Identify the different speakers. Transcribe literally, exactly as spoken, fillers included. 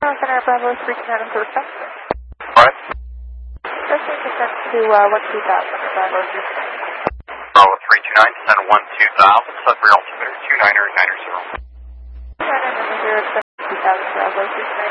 Speaker 1: Center Bravo three two nine to respect.
Speaker 2: Alright.
Speaker 1: Just need to send to uh, one two thousand Bravo three two nine.
Speaker 2: Bravo three two nine, send one two thousand, Sudbury altimeter two niner niner zero.
Speaker 1: two niner niner zero, two thousand Bravo three two nine.